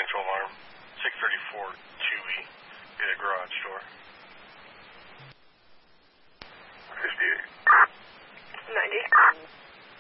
residential alarm, 634 2E, be the garage door.